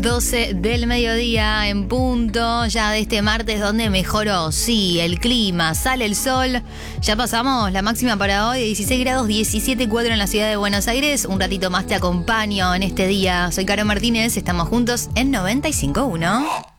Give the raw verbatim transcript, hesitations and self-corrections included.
doce del mediodía en punto, ya de este martes donde mejoró, sí, el clima, sale el sol. Ya pasamos la máxima para hoy de dieciséis grados, diecisiete punto cuatro en la ciudad de Buenos Aires. Un ratito más te acompaño en este día. Soy Caro Martínez, estamos juntos en noventa y cinco punto uno.